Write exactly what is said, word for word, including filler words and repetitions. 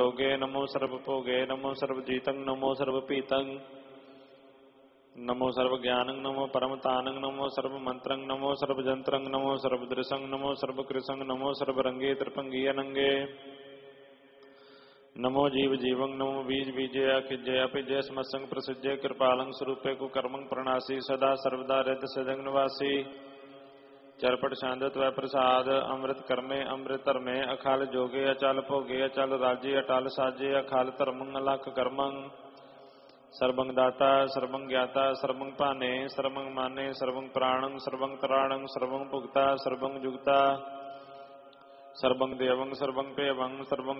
योगे नमो सर्वभोगे नमो सर्वजीतं नमो सर्वपीतं नमो सर्वज्ञानं नमो परमतानं नमो सर्वमन्त्रं नमो सर्वजन्त्रं नमो सर्वदृशं नमो सर्वकृशं नमो सर्वरंगे त्रिपंगी अनंगे नमो जीव जीवं नमो बीज बीजे अखिजय अपिजय समसंग प्रसिजय कृपालं स्वरूपे कुकर्मं प्रणासी सदा सर्वदा रित सिदंग निवासी चरपट शांदत व प्रसाद अमृत कर्मे अमृत धर्मे अखाल जोगे अचल भोगे अचल राजे अटल साजे अखाल धर्मं अलख कर्मं सर्वं दाता सर्वं ज्ञाता सर्वं पाने सर्वं माने सर्वं प्राणं सर्वं तराणं सर्वं भुक्ता सर्वं जुगता सर्वं देवं सर्वं पेवं सर्वं